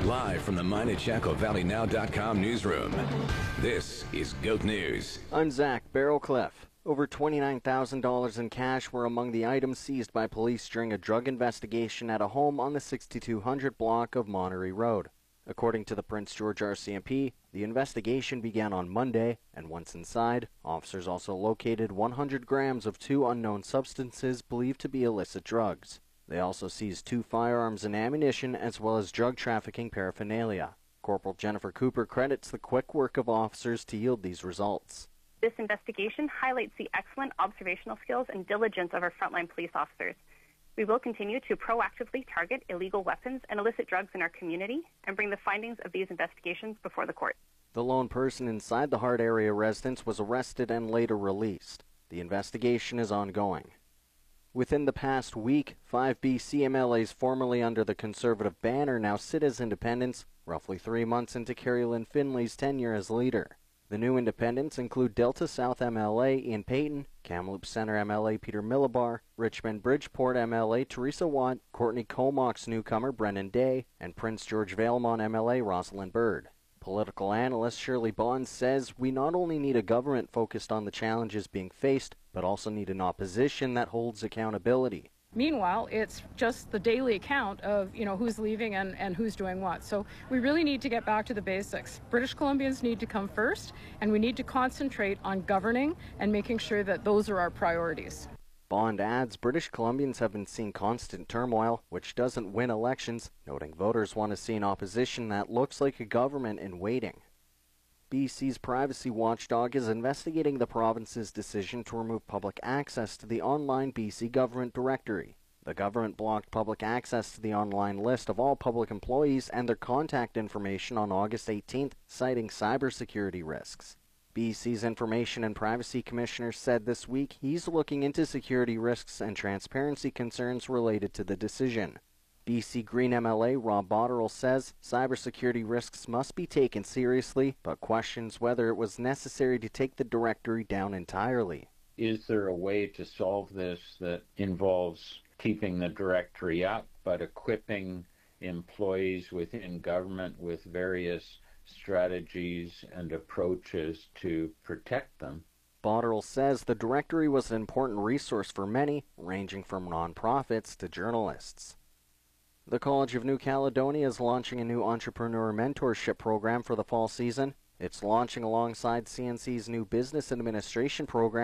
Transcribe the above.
Live from the Mine at ChacoValleyNow.com newsroom, this is GOAT News. I'm Zach Barrowcliff. Over $29,000 in cash were among the items seized by police during a drug investigation at a home on the 6200 block of Monterey Road. According to the Prince George RCMP, the investigation began on Monday, and once inside, officers also located 100 grams of two unknown substances believed to be illicit drugs. They also seized 2 firearms and ammunition, as well as drug trafficking paraphernalia. Corporal Jennifer Cooper credits the quick work of officers to yield these results. This investigation highlights the excellent observational skills and diligence of our frontline police officers. We will continue to proactively target illegal weapons and illicit drugs in our community and bring the findings of these investigations before the court. The lone person inside the Hart area residence was arrested and later released. The investigation is ongoing. Within the past week, 5 BC MLAs formerly under the Conservative banner now sit as independents, roughly 3 months into Carrie Lynn Finley's tenure as leader. The new independents include Delta South MLA Ian Payton, Kamloops Centre MLA Peter Millibar, Richmond Bridgeport MLA Teresa Watt, Courtney Comox newcomer Brendan Day, and Prince George Valemount MLA Rosalind Bird. Political analyst Shirley Bonds says we not only need a government focused on the challenges being faced, but also need an opposition that holds accountability. Meanwhile, it's just the daily account of, who's leaving and who's doing what. So we really need to get back to the basics. British Columbians need to come first, and we need to concentrate on governing and making sure that those are our priorities. Bond adds British Columbians have been seeing constant turmoil, which doesn't win elections, noting voters want to see an opposition that looks like a government in waiting. BC's privacy watchdog is investigating the province's decision to remove public access to the online BC Government Directory. The government blocked public access to the online list of all public employees and their contact information on August 18th, citing cybersecurity risks. BC's Information and Privacy Commissioner said this week he's looking into security risks and transparency concerns related to the decision. BC Green MLA Rob Botterill says cybersecurity risks must be taken seriously, but questions whether it was necessary to take the directory down entirely. Is there a way to solve this that involves keeping the directory up, but equipping employees within government with various strategies and approaches to protect them? Botterill says the directory was an important resource for many, ranging from nonprofits to journalists. The College of New Caledonia is launching a new entrepreneur mentorship program for the fall season. It's launching alongside CNC's new business administration program